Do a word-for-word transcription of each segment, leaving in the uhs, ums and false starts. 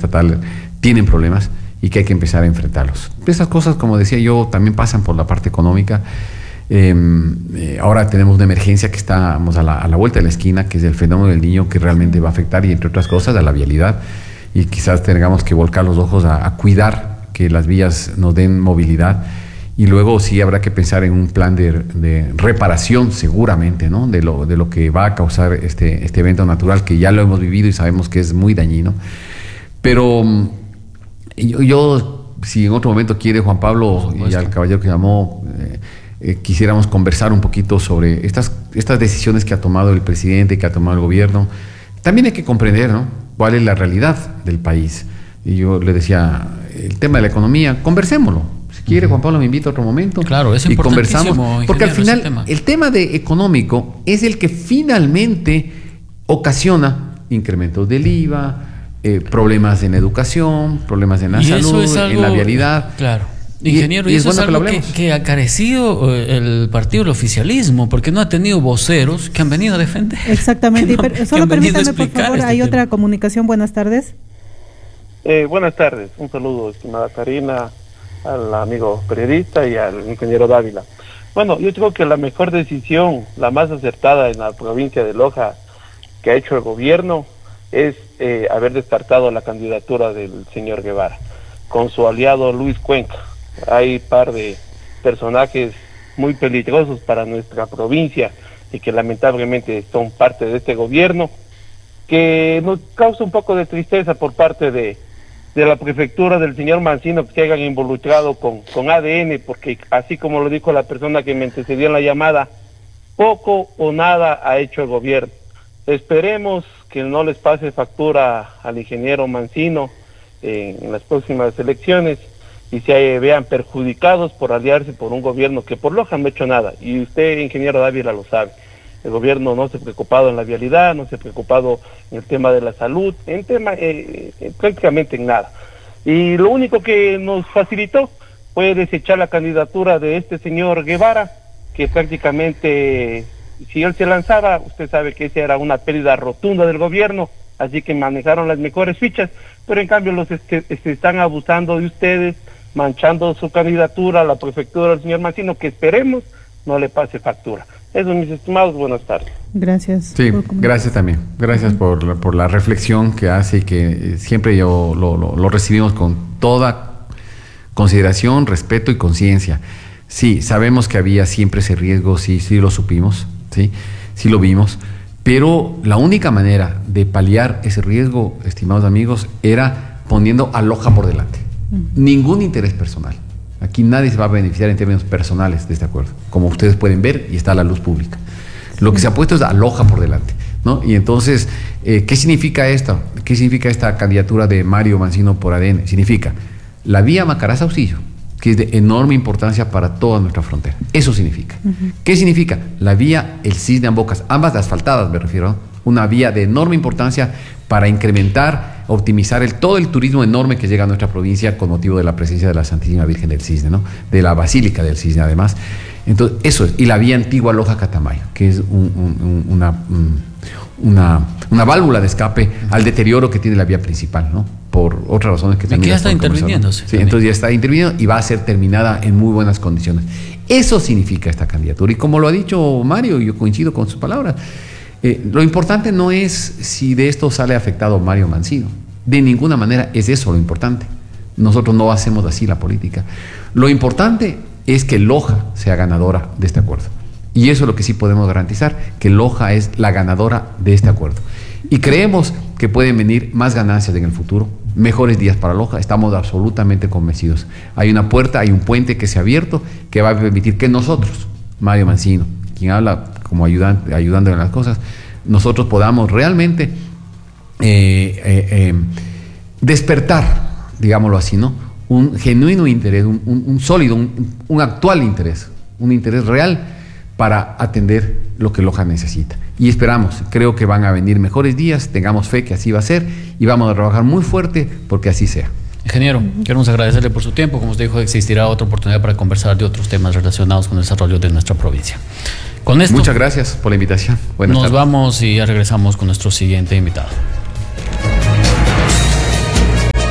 estatal tienen problemas y que hay que empezar a enfrentarlos. Esas cosas, como decía yo, también pasan por la parte económica. Eh, eh, ahora tenemos una emergencia que estamos a la, a la vuelta de la esquina, que es el fenómeno del Niño, que realmente va a afectar, y entre otras cosas, a la vialidad, y quizás tengamos que volcar los ojos a, a cuidar que las vías nos den movilidad. Y luego sí habrá que pensar en un plan de, de reparación, seguramente, ¿no? de, lo, de lo que va a causar este, este evento natural, que ya lo hemos vivido y sabemos que es muy dañino. Pero yo, yo si en otro momento quiere Juan Pablo y al caballero que llamó, eh, eh, quisiéramos conversar un poquito sobre estas, estas decisiones que ha tomado el presidente, que ha tomado el gobierno. También hay que comprender, ¿no?, cuál es la realidad del país. Y yo le decía, el tema de la economía, conversémoslo. Si quiere, Juan Pablo, me invita a otro momento. Claro, es y conversamos, porque al final tema. el tema de económico es el que finalmente ocasiona incrementos del I V A, eh, problemas en educación, problemas en la y salud, es algo, en la vialidad. Claro. Ingeniero, y, y, y eso es, bueno es algo que, que, que ha carecido el partido del oficialismo, porque no ha tenido voceros que han venido a defender. Exactamente. No, pero solo permítame, por favor, este hay tema. Otra comunicación. Buenas tardes. Eh, buenas tardes. Un saludo, estimada Karina, al amigo periodista y al ingeniero Dávila. Bueno, yo creo que la mejor decisión, la más acertada en la provincia de Loja que ha hecho el gobierno es eh, haber descartado la candidatura del señor Guevara con su aliado Luis Cuenca. Hay un par de personajes muy peligrosos para nuestra provincia y que lamentablemente son parte de este gobierno, que nos causa un poco de tristeza por parte de, de la prefectura del señor Mancino, que se hayan involucrado con, con A D N, porque así como lo dijo la persona que me antecedió en la llamada, poco o nada ha hecho el gobierno. Esperemos que no les pase factura al ingeniero Mancino en, en las próximas elecciones y se vean perjudicados por aliarse por un gobierno que por Loja no ha hecho nada. Y usted, ingeniero Dávila, lo sabe. El gobierno no se ha preocupado en la vialidad, no se ha preocupado en el tema de la salud, en tema eh, eh, prácticamente en nada. Y lo único que nos facilitó fue desechar la candidatura de este señor Guevara, que prácticamente, si él se lanzaba, usted sabe que esa era una pérdida rotunda del gobierno, así que manejaron las mejores fichas, pero en cambio los este, este, están abusando de ustedes, manchando su candidatura a la prefectura del señor Mancino, que esperemos no le pase factura. Eso, mis estimados, buenas tardes. Gracias. Sí, gracias también. Gracias uh-huh. por, por la reflexión que hace y que siempre yo lo, lo, lo recibimos con toda consideración, respeto y conciencia. Sí, sabemos que había siempre ese riesgo, sí, sí lo supimos, sí, sí lo vimos, pero la única manera de paliar ese riesgo, estimados amigos, era poniendo a Loja por delante. Ningún interés personal. Aquí nadie se va a beneficiar en términos personales de este acuerdo, como ustedes pueden ver y está a la luz pública. Lo que se ha puesto es a Loja por delante, ¿no? Y entonces, eh, ¿qué significa esto? ¿Qué significa esta candidatura de Mario Mancino por A D N? Significa la vía Macará-Saucillo, que es de enorme importancia para toda nuestra frontera. Eso significa. Uh-huh. ¿Qué significa? La vía El Cisne Ambocas, ambas asfaltadas me refiero, ¿no? Una vía de enorme importancia para incrementar, optimizar el, todo el turismo enorme que llega a nuestra provincia con motivo de la presencia de la Santísima Virgen del Cisne, ¿no? De la Basílica del Cisne, además. Entonces, eso es. Y la vía antigua Loja-Catamayo, que es un, un, una, una, una válvula de escape al deterioro que tiene la vía principal, ¿no? Por otras razones que también... ya está interviniéndose. Sí, entonces ya está interviniendo y va a ser terminada en muy buenas condiciones. Eso significa esta candidatura. Y como lo ha dicho Mario, yo coincido con sus palabras, Eh, lo importante no es si de esto sale afectado Mario Mancino. De ninguna manera es eso lo importante. Nosotros no hacemos así la política. Lo importante es que Loja sea ganadora de este acuerdo. Y eso es lo que sí podemos garantizar, que Loja es la ganadora de este acuerdo. Y creemos que pueden venir más ganancias en el futuro, mejores días para Loja, estamos absolutamente convencidos. Hay una puerta, hay un puente que se ha abierto que va a permitir que nosotros, Mario Mancino, quien habla como ayudante, ayudando en las cosas, nosotros podamos realmente eh, eh, eh, despertar, digámoslo así, ¿no? Un genuino interés, un, un, un sólido, un, un actual interés, un interés real para atender lo que Loja necesita. Y esperamos, creo que van a venir mejores días, tengamos fe que así va a ser y vamos a trabajar muy fuerte porque así sea. Ingeniero, uh-huh. queremos agradecerle por su tiempo. Como usted dijo, existirá otra oportunidad para conversar de otros temas relacionados con el desarrollo de nuestra provincia. Con esto, muchas gracias por la invitación. Buenas nos tardes. Vamos y ya regresamos con nuestro siguiente invitado.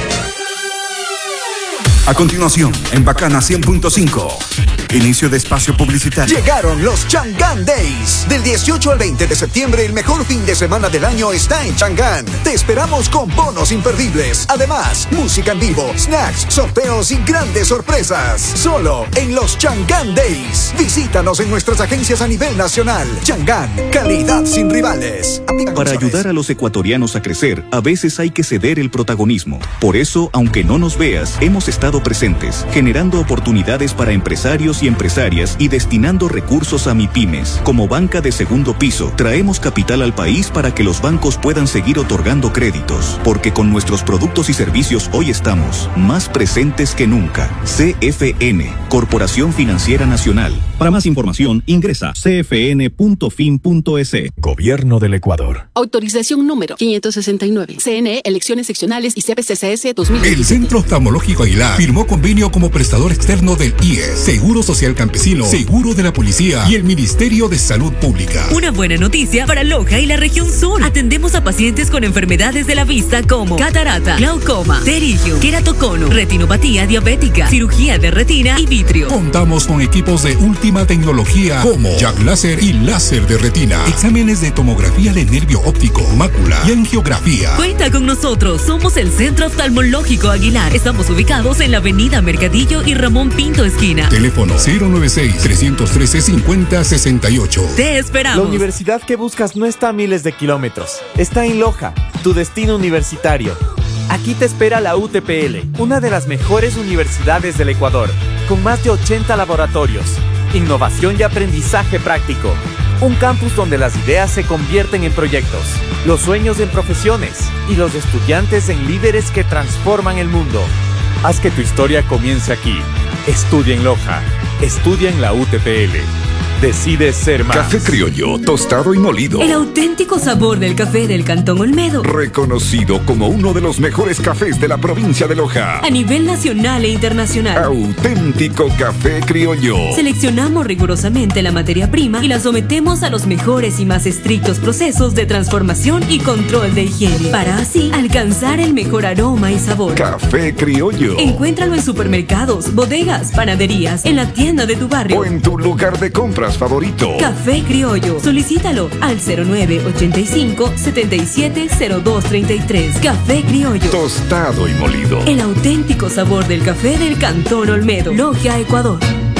A continuación, en Bacana cien punto cinco, inicio de espacio publicitario. Llegaron los Chang'an Days. Del dieciocho al veinte de septiembre, el mejor fin de semana del año está en Chang'an. Te esperamos con bonos imperdibles. Además, música en vivo, snacks, sorteos y grandes sorpresas. Solo en los Chang'an Days. Visítanos en nuestras agencias a nivel nacional. Chang'an, calidad sin rivales. Aplica Para ayudar a los ecuatorianos a crecer, a veces hay que ceder el protagonismo. Por eso, aunque no nos veas, hemos estado presentes, generando oportunidades para empresarios y empresarias y destinando recursos a MIPYMES. Como banca de segundo piso, traemos capital al país para que los bancos puedan seguir otorgando créditos, porque con nuestros productos y servicios hoy estamos más presentes que nunca. C F N, Corporación Financiera Nacional. Para más información, ingresa c f n punto fin punto e s. Gobierno del Ecuador. Autorización número quinientos sesenta y nueve. C N E, elecciones seccionales y C P C C S dos mil diecisiete. El Centro Oftalmológico Aguilar firmó convenio como prestador externo del I E S, Seguro Social Campesino, Seguro de la Policía y el Ministerio de Salud Pública. Una buena noticia para Loja y la región sur. Atendemos a pacientes con enfermedades de la vista como catarata, glaucoma, pterigio, queratocono, retinopatía diabética, cirugía de retina y vitrio. Contamos con equipos de última tecnología como Jack Láser y láser de retina, exámenes de tomografía de nervio óptico, mácula y angiografía. Cuenta con nosotros, somos el Centro Oftalmológico Aguilar. Estamos ubicados en la avenida Mercadillo y Ramón Pinto esquina. Teléfono cero nueve seis, tres uno tres, cinco cero seis ocho. Te esperamos. La universidad que buscas no está a miles de kilómetros, está en Loja, tu destino universitario. Aquí te espera la U T P L, una de las mejores universidades del Ecuador, con más de ochenta laboratorios, innovación y aprendizaje práctico. Un campus donde las ideas se convierten en proyectos, los sueños en profesiones y los estudiantes en líderes que transforman el mundo. Haz que tu historia comience aquí. Estudia en Loja. Estudia en la U T P L. Decide ser más. Café criollo, tostado y molido. El auténtico sabor del café del Cantón Olmedo. Reconocido como uno de los mejores cafés de la provincia de Loja. A nivel nacional e internacional. Auténtico café criollo. Seleccionamos rigurosamente la materia prima y la sometemos a los mejores y más estrictos procesos de transformación y control de higiene, para así alcanzar el mejor aroma y sabor. Café criollo. Encuéntralo en supermercados, bodegas, panaderías, en la tienda de tu barrio o en tu lugar de compras favorito. Café criollo. Solicítalo al cero nueve ochenta y cinco, setenta y siete, cero dos treinta y tres. Café criollo. Tostado y molido. El auténtico sabor del café del Cantón Olmedo. Loja, Ecuador.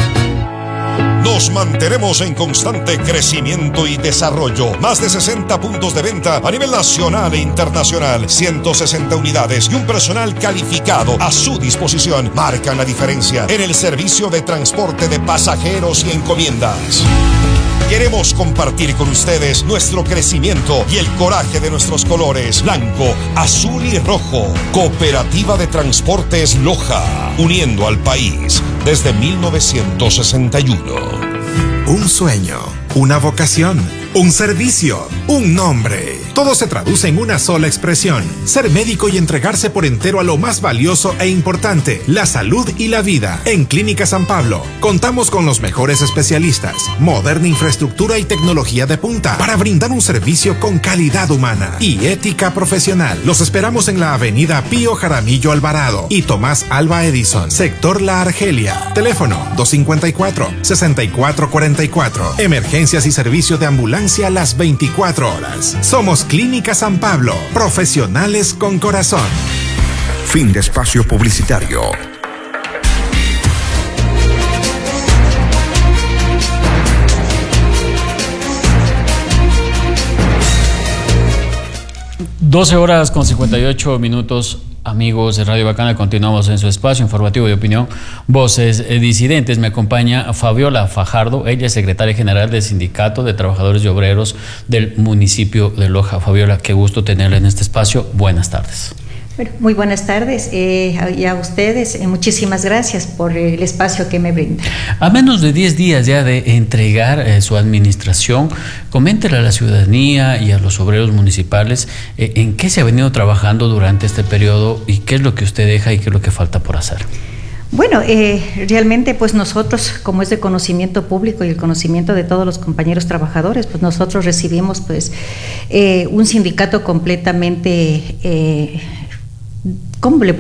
Nos mantenemos en constante crecimiento y desarrollo. Más de sesenta puntos de venta a nivel nacional e internacional. ciento sesenta unidades y un personal calificado a su disposición marcan la diferencia en el servicio de transporte de pasajeros y encomiendas. Queremos compartir con ustedes nuestro crecimiento y el coraje de nuestros colores blanco, azul y rojo. Cooperativa de Transportes Loja, uniendo al país desde mil novecientos sesenta y uno. Un sueño, una vocación, un servicio, un nombre. Todo se traduce en una sola expresión: ser médico y entregarse por entero a lo más valioso e importante, la salud y la vida. En Clínica San Pablo contamos con los mejores especialistas, moderna infraestructura y tecnología de punta para brindar un servicio con calidad humana y ética profesional. Los esperamos en la avenida Pío Jaramillo Alvarado y Tomás Alba Edison, sector La Argelia. Teléfono dos cinco cuatro, seis cuatro cuatro cuatro. Emergencias y servicio de ambulancia las veinticuatro horas. Somos Clínica San Pablo, profesionales con corazón. Fin de espacio publicitario. doce horas con cincuenta y ocho minutos. Amigos de Radio Bacana, continuamos en su espacio informativo de opinión, Voces Disidentes. Me acompaña Fabiola Fajardo, ella es secretaria general del Sindicato de Trabajadores y Obreros del municipio de Loja. Fabiola, qué gusto tenerla en este espacio. Buenas tardes. Bueno, muy buenas tardes eh, y a ustedes, eh, muchísimas gracias por el espacio que me brindan. A menos de diez días ya de entregar eh, su administración, coméntele a la ciudadanía y a los obreros municipales eh, en qué se ha venido trabajando durante este periodo y qué es lo que usted deja y qué es lo que falta por hacer. Bueno, eh, realmente pues nosotros, como es de conocimiento público y el conocimiento de todos los compañeros trabajadores, pues nosotros recibimos pues eh, un sindicato completamente, eh, ¿cómo le